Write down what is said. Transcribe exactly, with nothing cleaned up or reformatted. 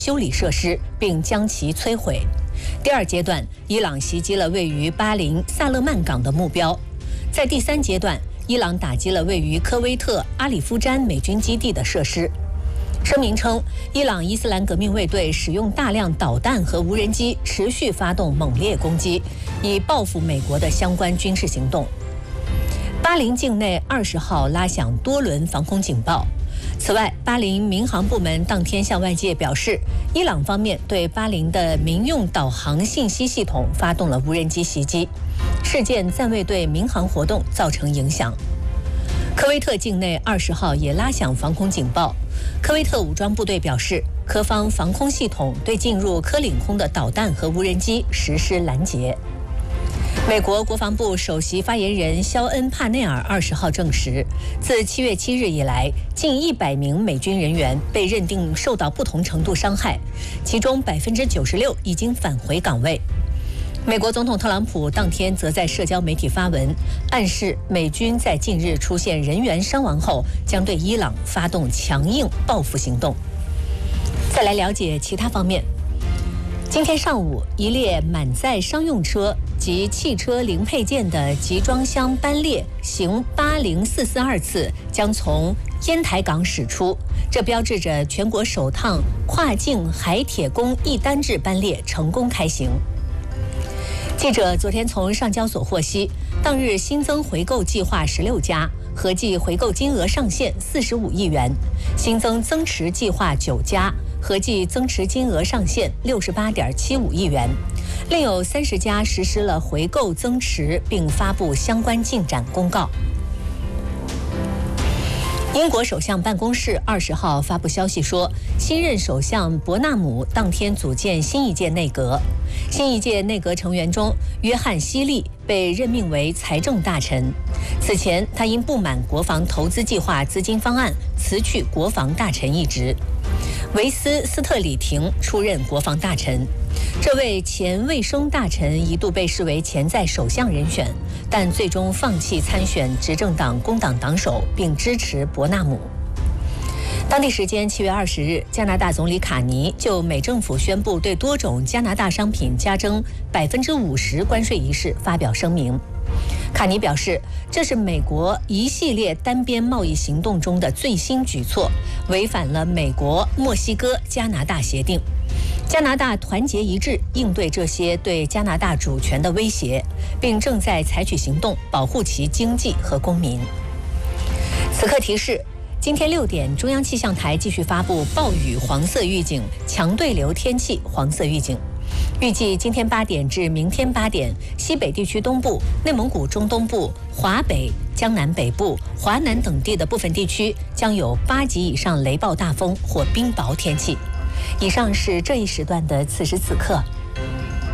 修理设施，并将其摧毁。第二阶段，伊朗袭击了位于巴林萨勒曼港的目标。在第三阶段，伊朗打击了位于科威特阿里夫詹美军基地的设施。声明称，伊朗伊斯兰革命卫队使用大量导弹和无人机，持续发动猛烈攻击，以报复美国的相关军事行动。巴林境内二十号拉响多轮防空警报。此外，巴林民航部门当天向外界表示，伊朗方面对巴林的民用导航信息系统发动了无人机袭击，事件暂未对民航活动造成影响。科威特境内二十号也拉响防空警报，科威特武装部队表示，科方防空系统对进入科领空的导弹和无人机实施拦截。美国国防部首席发言人肖恩·帕内尔二十号证实，自七月七日以来，近一百名美军人员被认定受到不同程度伤害，其中百分之九十六已经返回岗位。美国总统特朗普当天则在社交媒体发文，暗示美军在近日出现人员伤亡后，将对伊朗发动强硬报复行动。再来了解其他方面。今天上午，一列满载商用车及汽车零配件的集装箱班列行八零四四二次将从烟台港驶出，这标志着全国首趟跨境海铁公一单制班列成功开行。记者昨天从上交所获悉，当日新增回购计划十六家，合计回购金额上限四十五亿元；新增增持计划九家，合计增持金额上限六十八点七五亿元。另有三十家实施了回购增持，并发布相关进展公告。英国首相办公室二十号发布消息说，新任首相伯纳姆当天组建新一届内阁。新一届内阁成员中，约翰·希利被任命为财政大臣。此前，他因不满国防投资计划资金方案，辞去国防大臣一职。维斯·斯特里廷出任国防大臣。这位前卫生大臣一度被视为潜在首相人选，但最终放弃参选执政党工党党首，并支持伯纳姆。当地时间七月二十日，加拿大总理卡尼就美政府宣布对多种加拿大商品加征百分之五十关税一事发表声明。卡尼表示，这是美国一系列单边贸易行动中的最新举措，违反了美国、墨西哥、加拿大协定。加拿大团结一致应对这些对加拿大主权的威胁，并正在采取行动保护其经济和公民。此刻提示，今天六点，中央气象台继续发布暴雨黄色预警、强对流天气黄色预警。预计今天八点至明天八点，西北地区东部、内蒙古中东部、华北、江南北部、华南等地的部分地区将有八级以上雷暴大风或冰雹天气。以上是这一时段的此时此刻。